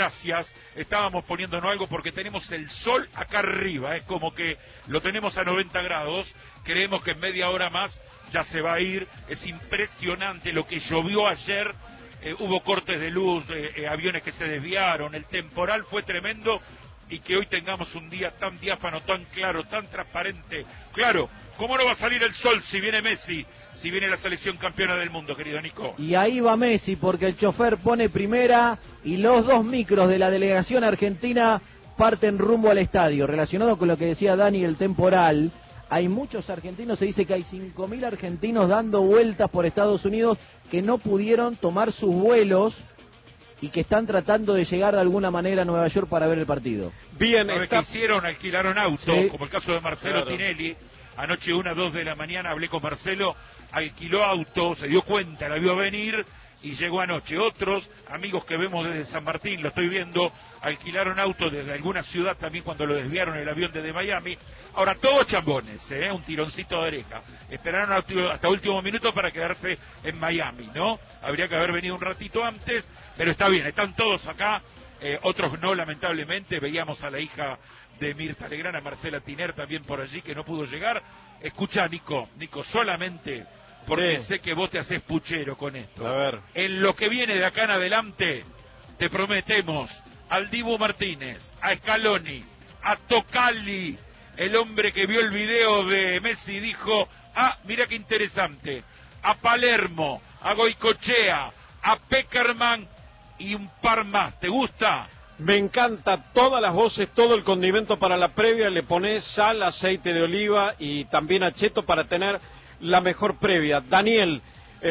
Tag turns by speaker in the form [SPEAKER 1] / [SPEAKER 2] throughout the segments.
[SPEAKER 1] gracias, estábamos poniéndonos algo porque tenemos el sol acá arriba, es como que lo tenemos a 90 grados, creemos que en media hora más ya se va a ir, es impresionante lo que llovió ayer, hubo cortes de luz, aviones que se desviaron, el temporal fue tremendo, y que hoy tengamos un día tan diáfano, tan claro, tan transparente. Claro, ¿cómo no va a salir el sol si viene Messi, si viene la selección campeona del mundo, querido Nico?
[SPEAKER 2] Y ahí va Messi, porque el chofer pone primera y los 2 micros de la delegación argentina parten rumbo al estadio. Relacionado con lo que decía Dani, el temporal, hay muchos argentinos, se dice que hay 5.000 argentinos dando vueltas por Estados Unidos que no pudieron tomar sus vuelos y que están tratando de llegar de alguna manera a Nueva York para ver el partido.
[SPEAKER 1] Bien, ¿qué hicieron? Alquilaron auto,
[SPEAKER 2] sí,
[SPEAKER 1] como el caso de Marcelo Tinelli. Anoche 1 a 2 de la mañana hablé con Marcelo, alquiló auto, se dio cuenta, la vio venir y llegó anoche. Otros amigos que vemos desde San Martín, lo estoy viendo, alquilaron auto desde alguna ciudad también cuando lo desviaron el avión desde Miami. Ahora, todos chambones, un tironcito de oreja. Esperaron hasta último minuto para quedarse en Miami, ¿no? Habría que haber venido un ratito antes, pero está bien, están todos acá, otros no, lamentablemente. Veíamos a la hija de Mirta Legrand, a Marcela Tiner también por allí, que no pudo llegar. Escuchá, Nico, solamente porque sé que vos te haces puchero con esto.
[SPEAKER 3] A ver.
[SPEAKER 1] En lo que viene de acá en adelante, te prometemos al Dibu Martínez, a Scaloni, a Tocali, el hombre que vio el video de Messi dijo, mira qué interesante, a Palermo, a Goicochea, a Peckerman y un par más. ¿Te gusta?
[SPEAKER 3] Me encanta, todas las voces, todo el condimento para la previa, le pones sal, aceite de oliva y también acheto para tener la mejor previa. Daniel,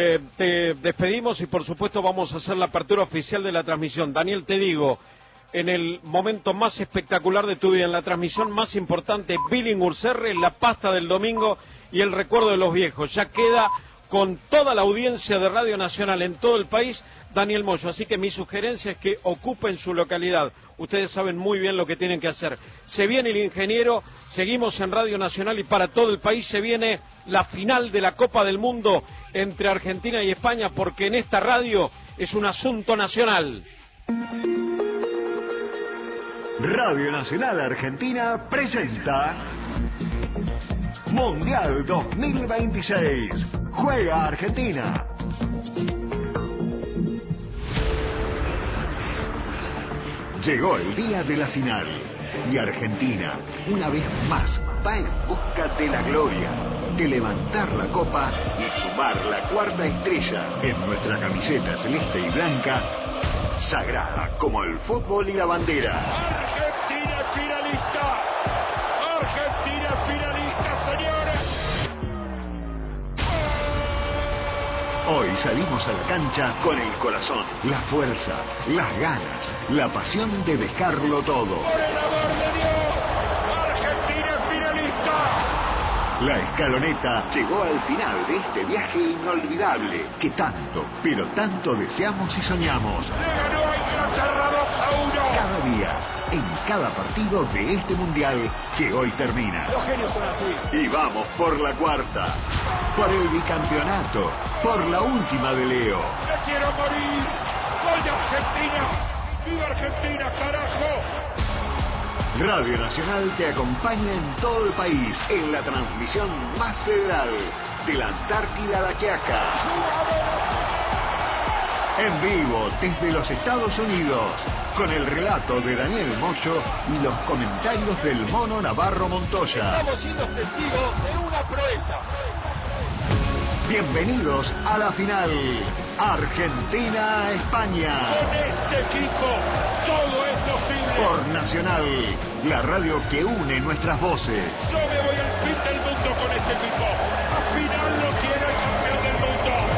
[SPEAKER 3] te despedimos y por supuesto vamos a hacer la apertura oficial de la transmisión. Daniel, te digo, en el momento más espectacular de tu vida, en la transmisión más importante, Billinghurst, la pasta del domingo y el recuerdo de los viejos. Ya queda con toda la audiencia de Radio Nacional en todo el país, Daniel Moyo. Así que mi sugerencia es que ocupen su localidad. Ustedes saben muy bien lo que tienen que hacer. Se viene el ingeniero, seguimos en Radio Nacional y para todo el país se viene la final de la Copa del Mundo entre Argentina y España, porque en esta radio es un asunto nacional.
[SPEAKER 4] Radio Nacional Argentina presenta Mundial 2026. Juega Argentina. Llegó el día de la final y Argentina, una vez más, va en busca de la gloria, de levantar la copa y sumar la cuarta estrella en nuestra camiseta celeste y blanca, sagrada como el fútbol y la bandera.
[SPEAKER 1] Argentina finalista. Argentina finalista, señores.
[SPEAKER 4] Hoy salimos a la cancha con el corazón, la fuerza, las ganas, la pasión de dejarlo todo.
[SPEAKER 1] Por el amor de Dios, Argentina finalista.
[SPEAKER 4] La escaloneta llegó al final de este viaje inolvidable que tanto, pero tanto deseamos y soñamos.
[SPEAKER 1] Le ganó a Inglaterra 2-1.
[SPEAKER 4] Cada día, en cada partido de este mundial que hoy termina.
[SPEAKER 5] Los genios son así.
[SPEAKER 4] Y vamos por la cuarta, por el bicampeonato, por la última de Leo.
[SPEAKER 1] ¡Me quiero morir! ¡Gol de Argentina! ¡Viva Argentina, carajo!
[SPEAKER 4] Radio Nacional te acompaña en todo el país en la transmisión más federal de la Antártida a la Quiaca. En vivo desde los Estados Unidos, con el relato de Daniel Moyo y los comentarios del Mono Navarro Montoya.
[SPEAKER 5] Estamos siendo testigos de una proeza.
[SPEAKER 4] Bienvenidos a la final, Argentina-España.
[SPEAKER 1] Con este equipo todo es posible.
[SPEAKER 4] Por Nacional, la radio que une nuestras voces.
[SPEAKER 1] Yo me voy al fin del mundo con este equipo. A final lo tiene el campeón del mundo.